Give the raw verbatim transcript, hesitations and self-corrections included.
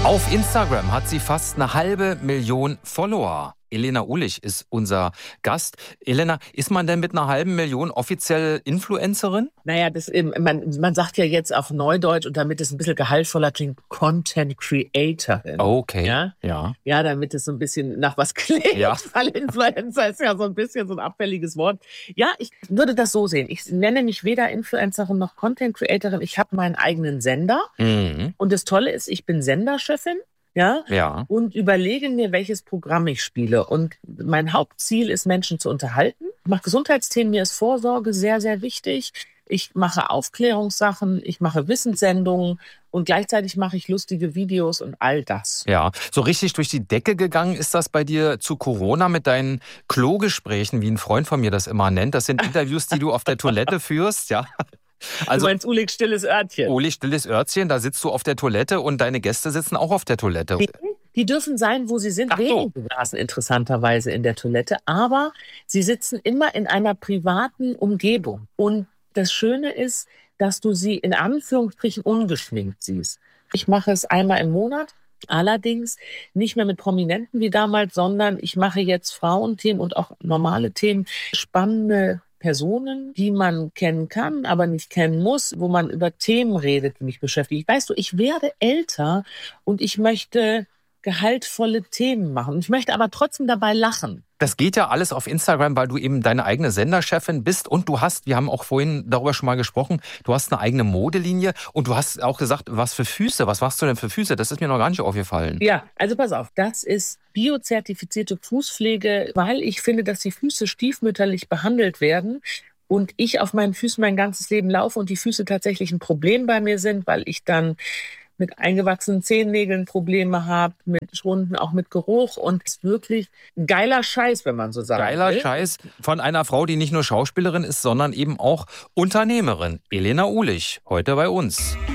Auf Instagram hat sie fast eine halbe Million Follower. Elena Ulich ist unser Gast. Elena, ist man denn mit einer halben Million offiziell Influencerin? Naja, das, man, man sagt ja jetzt auf Neudeutsch, und damit es ein bisschen gehaltvoller klingt, Content Creatorin. Okay, ja. Ja, ja damit es so ein bisschen nach was klingt, ja. weil Influencer ist ja so ein bisschen so ein abfälliges Wort. Ja, ich würde das so sehen. Ich nenne mich weder Influencerin noch Content Creatorin. Ich habe meinen eigenen Sender. Mhm. Und das Tolle ist, ich bin Senderchefin. Ja? Ja. Und überlege mir, welches Programm ich spiele. Und mein Hauptziel ist, Menschen zu unterhalten. Ich mache Gesundheitsthemen, mir ist Vorsorge sehr, sehr wichtig. Ich mache Aufklärungssachen, ich mache Wissenssendungen und gleichzeitig mache ich lustige Videos und all das. Ja, so richtig durch die Decke gegangen ist das bei dir zu Corona mit deinen Klogesprächen, wie ein Freund von mir das immer nennt. Das sind Interviews, die du auf der Toilette führst, ja. Also, du meinst Ulich stilles Örtchen? Ulich stilles Örtchen, da sitzt du auf der Toilette und deine Gäste sitzen auch auf der Toilette. Die, die dürfen sein, wo sie sind, Ach so. wegen Blasen interessanterweise in der Toilette, aber sie sitzen immer in einer privaten Umgebung. Und das Schöne ist, dass du sie in Anführungsstrichen ungeschminkt siehst. Ich mache es einmal im Monat. Allerdings nicht mehr mit Prominenten wie damals, sondern ich mache jetzt Frauenthemen und auch normale Themen, spannende Personen, die man kennen kann, aber nicht kennen muss, wo man über Themen redet, die mich beschäftigen. Weißt du, ich werde älter und ich möchte gehaltvolle Themen machen. Ich möchte aber trotzdem dabei lachen. Das geht ja alles auf Instagram, weil du eben deine eigene Senderchefin bist und du hast, wir haben auch vorhin darüber schon mal gesprochen, du hast eine eigene Modelinie und du hast auch gesagt, was für Füße, was machst du denn für Füße? Das ist mir noch gar nicht aufgefallen. Ja, also pass auf, das ist biozertifizierte Fußpflege, weil ich finde, dass die Füße stiefmütterlich behandelt werden. Und ich auf meinen Füßen mein ganzes Leben laufe und die Füße tatsächlich ein Problem bei mir sind, weil ich dann mit eingewachsenen Zehennägeln Probleme habe, mit Wunden, auch mit Geruch. Und es ist wirklich ein geiler Scheiß, wenn man so sagt. Geiler will. Scheiß von einer Frau, die nicht nur Schauspielerin ist, sondern eben auch Unternehmerin. Elena Ulich, heute bei uns.